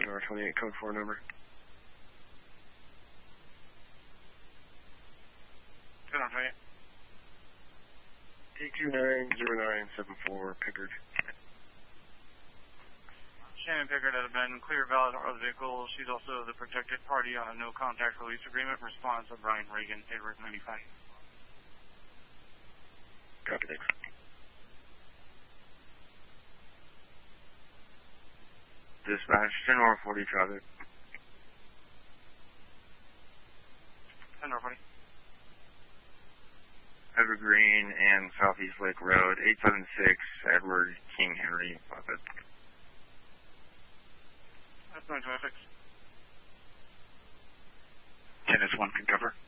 R28, code 4 number. 10 R28. 8290974, Pickard. Shannon Pickard out of Ben, clear, valid of the vehicle. She's also the protected party on a no contact release agreement. Response of Brian Reagan, Edward 95. Copy, thanks. Dispatch, 10 R40 traffic. 10 R40. Evergreen and Southeast Lake Road, 876 Edward King Henry, Buffett. That's 926. 10S1 can cover.